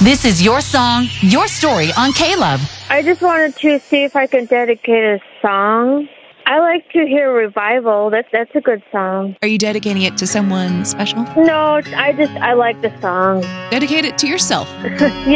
This is your song, your story on K-Love. I just wanted to see if I can dedicate a song. I like to hear Revival. That's a good song. Are you dedicating it to someone special? No, I like the song. Dedicate it to yourself. Yeah.